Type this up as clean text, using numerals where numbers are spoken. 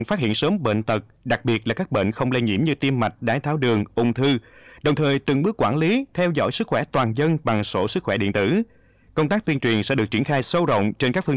phát hiện sớm bệnh tật, đặc biệt là các bệnh không lây nhiễm như tim mạch, đái tháo đường, ung thư, đồng thời từng bước quản lý, theo dõi sức khỏe toàn dân bằng sổ sức khỏe điện tử. Công tác tuyên truyền sẽ được triển khai sâu rộng trên các phương